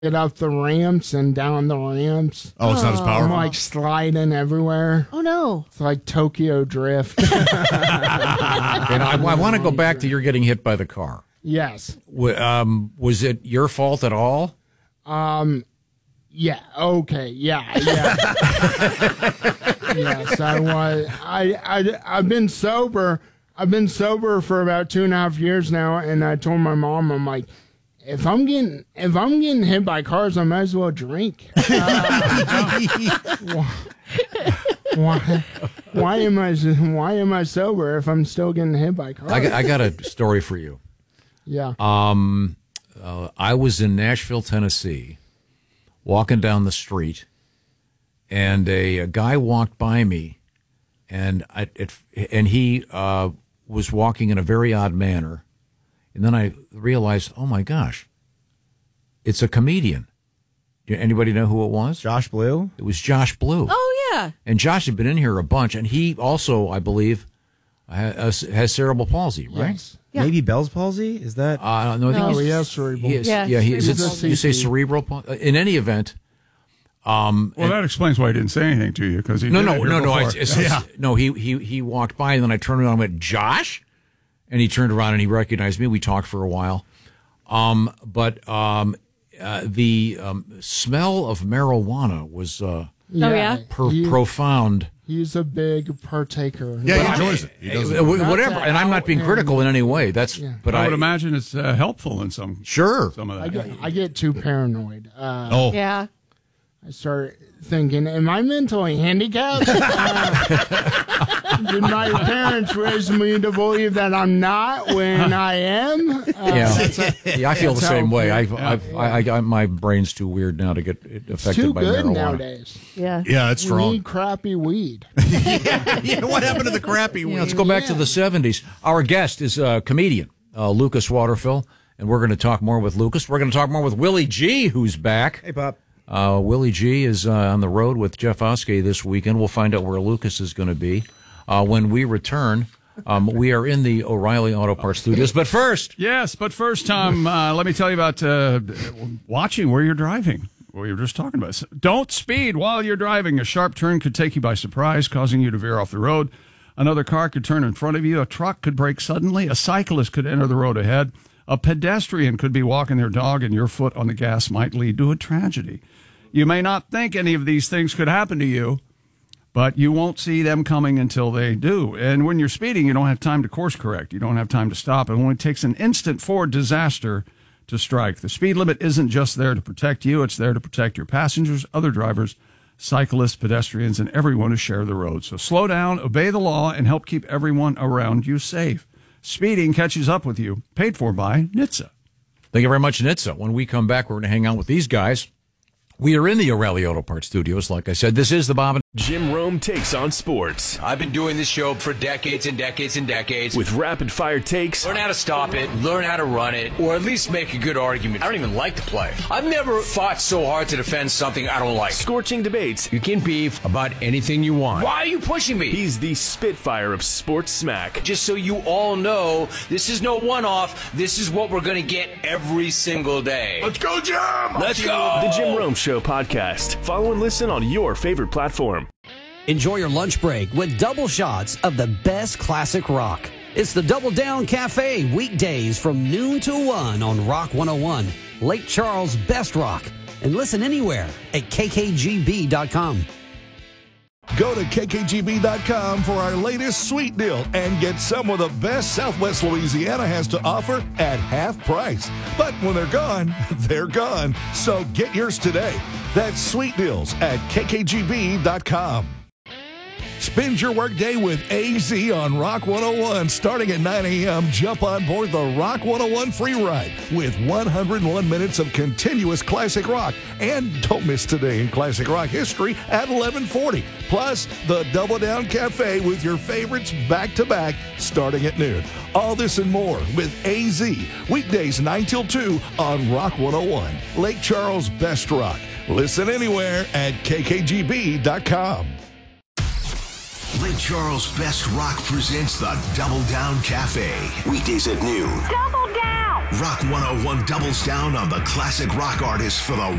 get up the ramps and down the ramps. Oh, it's not as powerful. I'm like sliding everywhere. Oh, no. It's like Tokyo Drift. And I want to go back to your getting hit by the car. Yes. Was it your fault at all? Yeah. Okay. Yeah. Yes, I was. I've been sober. I've been sober for about 2.5 years now, and I told my mom, I'm like, if I'm getting hit by cars, I might as well drink. Why am I sober if I'm still getting hit by cars? I got a story for you. Yeah. I was in Nashville, Tennessee, walking down the street, and a guy walked by me, and he was walking in a very odd manner, and then I realized, oh my gosh, it's a comedian. Anybody know who it was? Josh Blue? It was Josh Blue. Oh, yeah. And Josh had been in here a bunch, and he also, I believe, has cerebral palsy, right? Yes. Yeah. Maybe Bell's palsy? Is that? No, I think No, he has cerebral. He is, Yeah, you say cerebral palsy? In any event. Well, that explains why he didn't say anything to you, because he No. Yeah. No, he walked by, and then I turned around and went, Josh? And he turned around and he recognized me. We talked for a while. But the smell of marijuana was profound. He's a big partaker. Yeah, he enjoys it. He does it. Whatever, and I'm not being critical in any way. But I would imagine it's helpful in some of that. I get too paranoid. Yeah. I start thinking, am I mentally handicapped? Did my parents raise me to believe that I'm not when I am? I feel the same way. I my brain's too weird now to get affected by marijuana. Too good nowadays. Yeah. Yeah, it's We strong. need crappy weed. Yeah, what happened to the crappy weed? Let's go back to the 70s. Our guest is a comedian, Lucas Waterfill, and we're going to talk more with Lucas. We're going to talk more with Willie G, who's back. Hey, Pop. Willie G is on the road with Jeff Oskey this weekend. We'll find out where Lucas is going to be. When we return, we are in the O'Reilly Auto Parts studios. But first... Yes, but first, Tom, let me tell you about watching where you're driving. What you were just talking about. Don't speed while you're driving. A sharp turn could take you by surprise, causing you to veer off the road. Another car could turn in front of you. A truck could brake suddenly. A cyclist could enter the road ahead. A pedestrian could be walking their dog, and your foot on the gas might lead to a tragedy. You may not think any of these things could happen to you, but you won't see them coming until they do. And when you're speeding, you don't have time to course correct. You don't have time to stop. It only takes an instant for disaster to strike. The speed limit isn't just there to protect you. It's there to protect your passengers, other drivers, cyclists, pedestrians, and everyone who share the road. So slow down, obey the law, and help keep everyone around you safe. Speeding catches up with you. Paid for by NHTSA. Thank you very much, NHTSA. When we come back, we're going to hang out with these guys. We are in the O'Reilly Auto Parts studios. Like I said, this is the Bob and Jim Rome takes on sports. I've been doing this show for decades and decades and decades. With rapid fire takes. Learn how to stop it, learn how to run it, or at least make a good argument. I don't even like to play. I've never fought so hard to defend something I don't like. Scorching debates. You can beef about anything you want. Why are you pushing me? He's the Spitfire of sports smack. Just so you all know, this is no one-off. This is what we're going to get every single day. Let's go, Jim! Let's go! The Jim Rome Show podcast. Follow and listen on your favorite platform. Enjoy your lunch break with double shots of the best classic rock. It's the Double Down Cafe, weekdays from noon to 1 on Rock 101, Lake Charles' best rock. And listen anywhere at kkgb.com. Go to kkgb.com for our latest sweet deal and get some of the best Southwest Louisiana has to offer at half price. But when they're gone, they're gone. So get yours today. That's sweet deals at kkgb.com. Spend your workday with AZ on Rock 101. Starting at 9 a.m., jump on board the Rock 101 free ride with 101 minutes of continuous classic rock. And don't miss Today in Classic Rock History at 11:40. Plus, the Double Down Cafe with your favorites back-to-back starting at noon. All this and more with AZ. Weekdays 9 till 2 on Rock 101. Lake Charles' best rock. Listen anywhere at kkgb.com. Lake Charles' best rock presents the Double Down Cafe. Weekdays at noon. Double down! Rock 101 doubles down on the classic rock artists for the